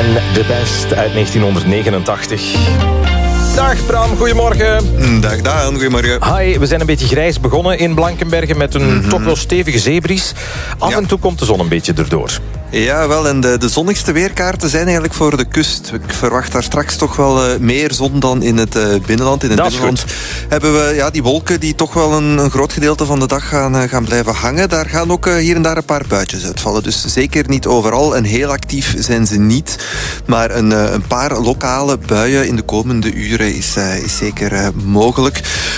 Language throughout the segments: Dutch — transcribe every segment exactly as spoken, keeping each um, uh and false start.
en The Best uit negentien negenentachtig. Dag Bram, goedemorgen. Dag Daan, goedemorgen. Hi, we zijn een beetje grijs begonnen in Blankenberge met een mm-hmm. toch wel stevige zeebries. Af ja. en toe komt de zon een beetje erdoor. Ja, wel, en de, de zonnigste weerkaarten zijn eigenlijk voor de kust. Ik verwacht daar straks toch wel uh, meer zon dan in het uh, binnenland. In het dat binnenland hebben we ja, die wolken die toch wel een, een groot gedeelte van de dag gaan, uh, gaan blijven hangen. Daar gaan ook uh, hier en daar een paar buitjes uitvallen. Dus zeker niet overal en heel actief zijn ze niet. Maar een, uh, een paar lokale buien in de komende uren is, uh, is zeker uh, mogelijk.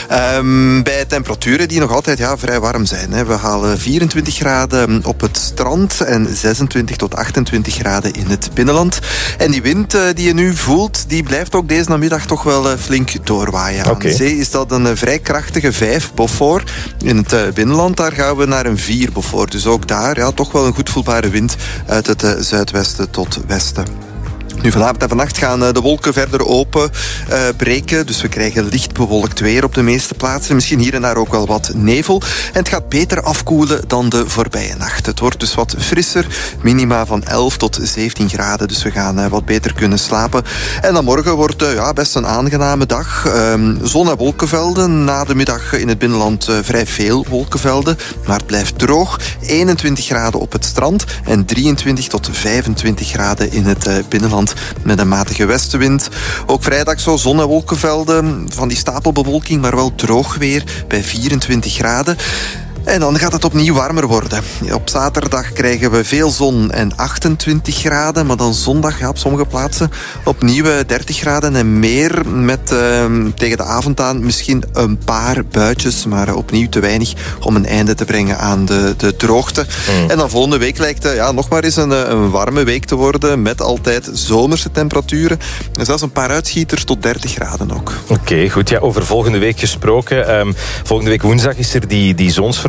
Um, bij temperaturen die nog altijd ja, vrij warm zijn. Hè. We halen vierentwintig graden op het strand en zesentwintig tot achtentwintig graden in het binnenland. En die wind uh, die je nu voelt, die blijft ook deze namiddag toch wel uh, flink doorwaaien. Okay. Aan zee is dat een uh, vrij krachtige vijf Beaufort. In het uh, binnenland daar gaan we naar een vier Beaufort. Dus ook daar ja, toch wel een goed voelbare wind uit het uh, zuidwesten tot westen. Nu, vanavond en vannacht gaan de wolken verder open uh, breken. Dus we krijgen licht bewolkt weer op de meeste plaatsen. Misschien hier en daar ook wel wat nevel. En het gaat beter afkoelen dan de voorbije nacht. Het wordt dus wat frisser. Minima van elf tot zeventien graden. Dus we gaan uh, wat beter kunnen slapen. En dan morgen wordt uh, ja, best een aangename dag. Um, zon- en wolkenvelden. Na de middag in het binnenland uh, vrij veel wolkenvelden. Maar het blijft droog. eenentwintig graden op het strand. En drieëntwintig tot vijfentwintig graden in het uh, binnenland. Met een matige westenwind. Ook vrijdag zo zon- en wolkenvelden. Van die stapelbewolking, maar wel droog weer bij vierentwintig graden. En dan gaat het opnieuw warmer worden. Op zaterdag krijgen we veel zon en achtentwintig graden. Maar dan zondag ja, op sommige plaatsen opnieuw dertig graden en meer. Met uh, tegen de avond aan misschien een paar buitjes. Maar opnieuw te weinig om een einde te brengen aan de, de droogte. Mm. En dan volgende week lijkt het ja, nog maar eens een, een warme week te worden. Met altijd zomerse temperaturen. En zelfs een paar uitschieters tot dertig graden ook. Oké, okay, goed. Ja, over volgende week gesproken. Um, volgende week woensdag is er die, die zonsverduistering.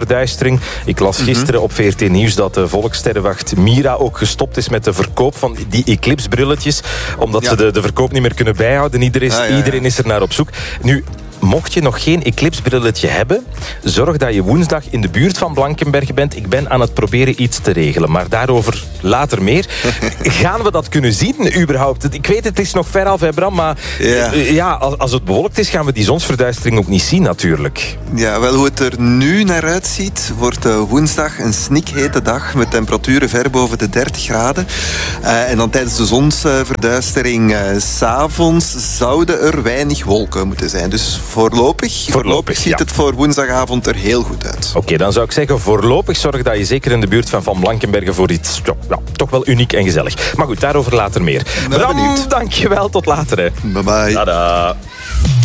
Ik las gisteren mm-hmm. op V R T Nieuws dat de volkssterrenwacht Mira ook gestopt is met de verkoop van die eclipsebrilletjes. Omdat ja. ze de, de verkoop niet meer kunnen bijhouden. Iedereen is, ah, ja, ja. iedereen is er naar op zoek. Nu, mocht je nog geen eclipsebrilletje hebben, zorg dat je woensdag in de buurt van Blankenberge bent. Ik ben aan het proberen iets te regelen, maar daarover later meer. Gaan we dat kunnen zien, überhaupt? Ik weet, het is nog ver af, hè, Bram, maar ja. ja, als het bewolkt is, gaan we die zonsverduistering ook niet zien, natuurlijk. Ja, wel, hoe het er nu naar uitziet, wordt uh, woensdag een snikhete dag met temperaturen ver boven de dertig graden. Uh, en dan tijdens de zonsverduistering uh, 's avonds zouden er weinig wolken moeten zijn. Dus Voorlopig, voorlopig ziet ja. het voor woensdagavond er heel goed uit. Oké, okay, dan zou ik zeggen, voorlopig zorg dat je zeker in de buurt van Van Blankenberge voor iets ja, ja, toch wel uniek en gezellig. Maar goed, daarover later meer. Ben Bram, benieuwd. dankjewel. Tot later. Hè. Bye bye. Tada.